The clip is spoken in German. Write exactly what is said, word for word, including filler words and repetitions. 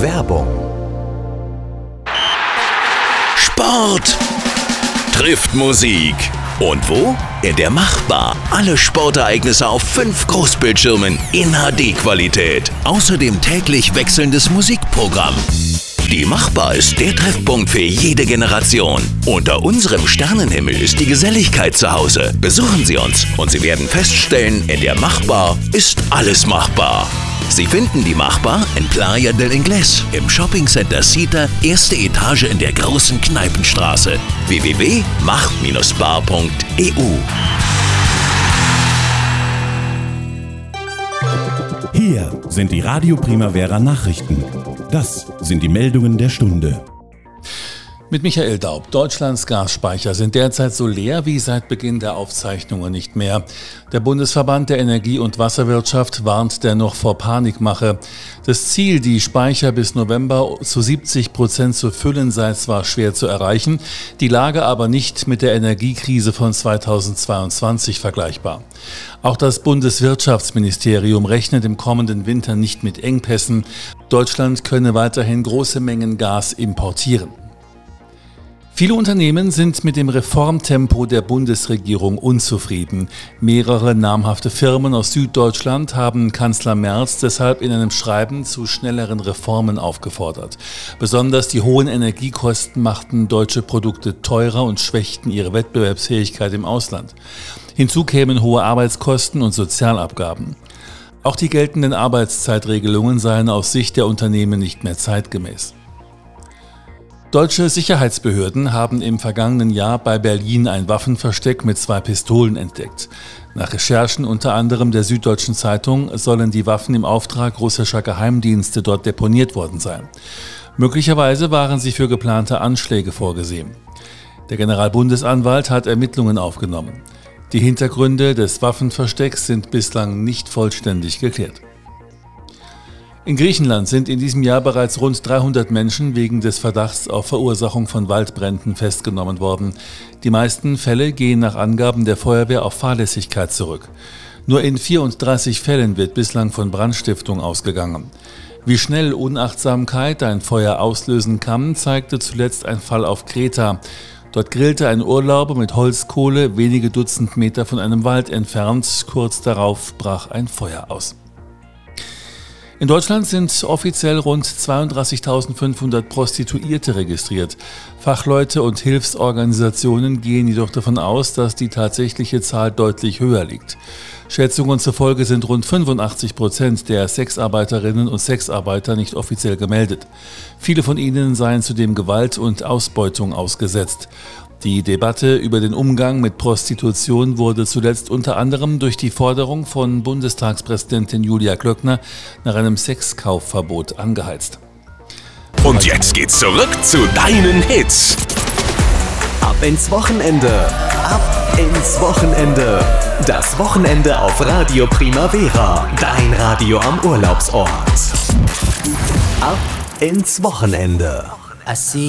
Werbung. Sport trifft Musik. Und wo? In der Machbar. Alle Sportereignisse auf fünf Großbildschirmen in H D-Qualität. Außerdem täglich wechselndes Musikprogramm. Die Machbar ist der Treffpunkt für jede Generation. Unter unserem Sternenhimmel ist die Geselligkeit zu Hause. Besuchen Sie uns und Sie werden feststellen, in der Machbar ist alles machbar. Sie finden die Machbar in Playa del Inglés, im Shoppingcenter Sita, erste Etage in der großen Kneipenstraße. w w w punkt mach Bindestrich bar punkt e u. Hier sind die Radio Primavera Nachrichten. Das sind die Meldungen der Stunde. Mit Michael Daub. Deutschlands Gasspeicher sind derzeit so leer wie seit Beginn der Aufzeichnungen nicht mehr. Der Bundesverband der Energie- und Wasserwirtschaft warnt dennoch vor Panikmache. Das Ziel, die Speicher bis November zu siebzig Prozent zu füllen, sei zwar schwer zu erreichen, die Lage aber nicht mit der Energiekrise von zweitausendzweiundzwanzig vergleichbar. Auch das Bundeswirtschaftsministerium rechnet im kommenden Winter nicht mit Engpässen. Deutschland könne weiterhin große Mengen Gas importieren. Viele Unternehmen sind mit dem Reformtempo der Bundesregierung unzufrieden. Mehrere namhafte Firmen aus Süddeutschland haben Kanzler Merz deshalb in einem Schreiben zu schnelleren Reformen aufgefordert. Besonders die hohen Energiekosten machten deutsche Produkte teurer und schwächten ihre Wettbewerbsfähigkeit im Ausland. Hinzu kämen hohe Arbeitskosten und Sozialabgaben. Auch die geltenden Arbeitszeitregelungen seien aus Sicht der Unternehmen nicht mehr zeitgemäß. Deutsche Sicherheitsbehörden haben im vergangenen Jahr bei Berlin ein Waffenversteck mit zwei Pistolen entdeckt. Nach Recherchen unter anderem der Süddeutschen Zeitung sollen die Waffen im Auftrag russischer Geheimdienste dort deponiert worden sein. Möglicherweise waren sie für geplante Anschläge vorgesehen. Der Generalbundesanwalt hat Ermittlungen aufgenommen. Die Hintergründe des Waffenverstecks sind bislang nicht vollständig geklärt. In Griechenland sind in diesem Jahr bereits rund dreihundert Menschen wegen des Verdachts auf Verursachung von Waldbränden festgenommen worden. Die meisten Fälle gehen nach Angaben der Feuerwehr auf Fahrlässigkeit zurück. Nur in vierunddreißig Fällen wird bislang von Brandstiftung ausgegangen. Wie schnell Unachtsamkeit ein Feuer auslösen kann, zeigte zuletzt ein Fall auf Kreta. Dort grillte ein Urlauber mit Holzkohle wenige Dutzend Meter von einem Wald entfernt. Kurz darauf brach ein Feuer aus. In Deutschland sind offiziell rund zweiunddreißigtausendfünfhundert Prostituierte registriert. Fachleute und Hilfsorganisationen gehen jedoch davon aus, dass die tatsächliche Zahl deutlich höher liegt. Schätzungen zufolge sind rund fünfundachtzig Prozent der Sexarbeiterinnen und Sexarbeiter nicht offiziell gemeldet. Viele von ihnen seien zudem Gewalt und Ausbeutung ausgesetzt. Die Debatte über den Umgang mit Prostitution wurde zuletzt unter anderem durch die Forderung von Bundestagspräsidentin Julia Klöckner nach einem Sexkaufverbot angeheizt. Und jetzt geht's zurück zu deinen Hits. Ab ins Wochenende. Ab ins Wochenende. Das Wochenende auf Radio Primavera. Dein Radio am Urlaubsort. Ab ins Wochenende. I see